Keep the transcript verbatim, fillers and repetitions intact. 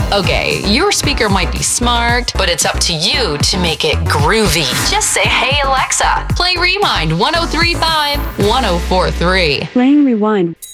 Okay, your speaker might be smart, but it's up to you to make it groovy. Just say, "Hey Alexa, play Rewind one oh three point five, one oh four point three. Playing Rewind.